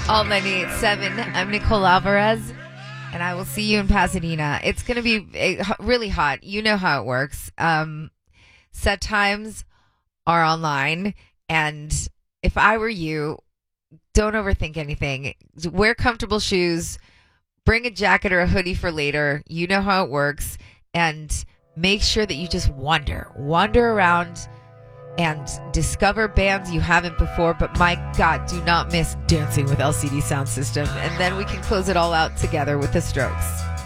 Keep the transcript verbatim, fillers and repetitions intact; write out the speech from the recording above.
Alt nine eight seven. I'm Nicole Alvarez, and I will see you in Pasadena. It's going to be uh, really hot. You know how it works. Um, set times are online, and if I were you, don't overthink anything. Wear comfortable shoes. Bring a jacket or a hoodie for later. You know how it works. And make sure that you just wander. Wander around and discover bands you haven't before. But my God, do not miss Dancing with L C D Sound System. And then we can close it all out together with the Strokes.